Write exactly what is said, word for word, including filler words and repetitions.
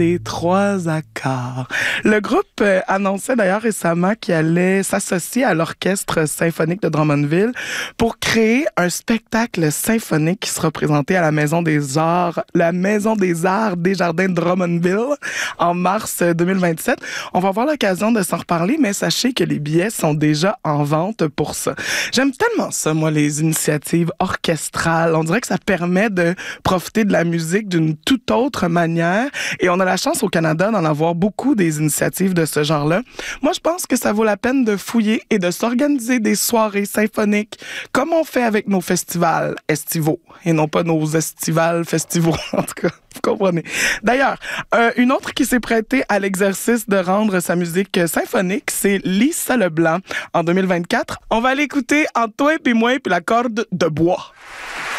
des trois accords. Le groupe euh, annonçait d'ailleurs récemment qu'il allait s'associer à l'Orchestre symphonique de Drummondville pour créer un spectacle symphonique qui sera présenté à la Maison des Arts, la Maison des Arts des Jardins de Drummondville en mars deux mille vingt-sept. On va avoir l'occasion de s'en reparler, mais sachez que les billets sont déjà en vente pour ça. J'aime tellement ça, moi, les initiatives orchestrales. On dirait que ça permet de profiter de la musique d'une toute autre manière. Et on a la chance au Canada d'en avoir beaucoup des initiatives de ce genre-là. Moi, je pense que ça vaut la peine de fouiller et de s'organiser des soirées symphoniques comme on fait avec nos festivals estivaux et non pas nos estivales festivals, en tout cas. Vous comprenez. D'ailleurs, euh, une autre qui s'est prêtée à l'exercice de rendre sa musique symphonique, c'est Lisa Leblanc en deux mille vingt-quatre. On va l'écouter en toi et moi puis la corde de bois.